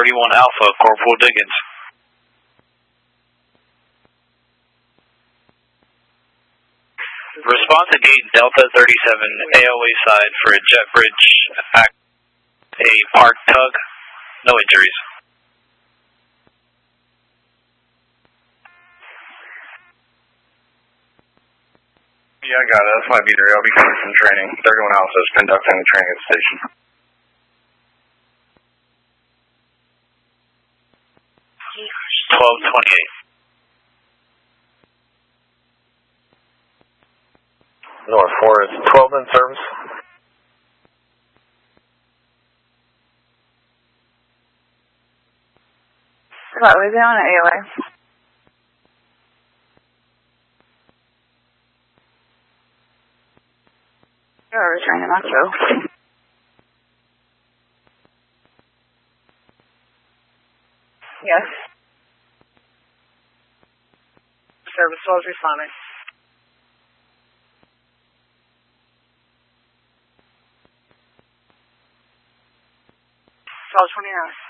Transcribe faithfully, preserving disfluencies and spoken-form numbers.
thirty-one Alpha, Corporal Diggins. Respond to gate Delta thirty-seven, A O A side for a jet bridge, a parked tug, no injuries. Yeah, I got it. That's my beater. I'll be coming from training. thirty-one Alpha is conducting the training at the station. twelve twenty-eight. North four is twelve in service. What was it on A O A? You're returning Metro. Yes. Service was responding. twelve twenty-nine.